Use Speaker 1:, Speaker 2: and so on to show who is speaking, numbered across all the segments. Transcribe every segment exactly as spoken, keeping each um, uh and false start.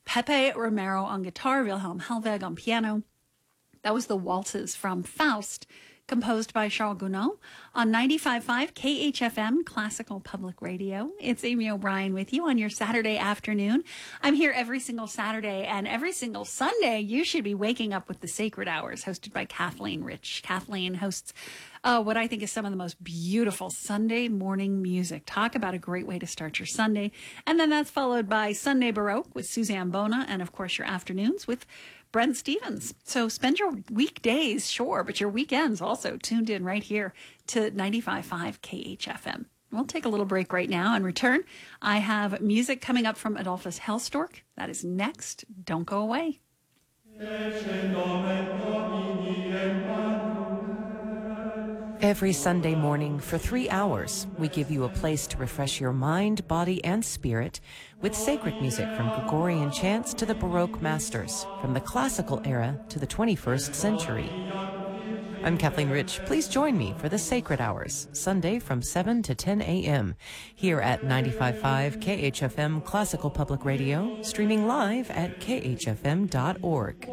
Speaker 1: Pepe Romero on guitar, Wilhelm Helweg on piano. That was the waltzes from Faust, composed by Charles Gounod on ninety-five point five K H F M, Classical Public Radio. It's Amy O'Brien with you on your Saturday afternoon. I'm here every single Saturday, and every single Sunday you should be waking up with the Sacred Hours, hosted by Kathleen Rich. Kathleen hosts uh, what I think is some of the most beautiful Sunday morning music. Talk about a great way to start your Sunday. And then that's followed by Sunday Baroque with Suzanne Bona, and of course your afternoons with Brent Stevens. So spend your weekdays, sure, but your weekends also tuned in right here to ninety-five point five K H F M. We'll take a little break right now and return. I have music coming up from Adolphus Hellstork. That is next. Don't go away.
Speaker 2: Every Sunday morning for three hours, we give you a place to refresh your mind, body, and spirit with sacred music from Gregorian chants to the Baroque masters, from the classical era to the twenty-first century. I'm Kathleen Rich. Please join me for the Sacred Hours, Sunday from seven to ten a.m. here at ninety-five point five K H F M Classical Public Radio, streaming live at K H F M dot org.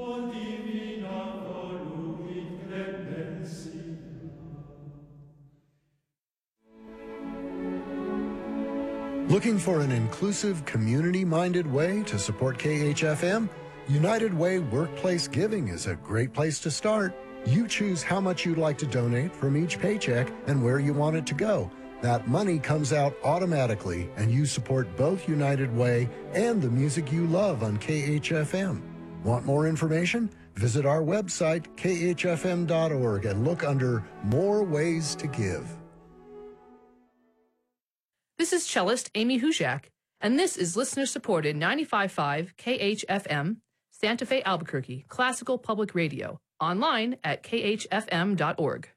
Speaker 3: Looking for an inclusive, community-minded way to support K H F M? United Way Workplace Giving is a great place to start. You choose how much you'd like to donate from each paycheck and where you want it to go. That money comes out automatically, and you support both United Way and the music you love on K H F M. Want more information? Visit our website, K H F M dot org, and look under More Ways to Give.
Speaker 4: This is cellist Amy Hujak, and this is listener-supported ninety-five point five K H F M, Santa Fe, Albuquerque, Classical Public Radio, online at K H F M dot org.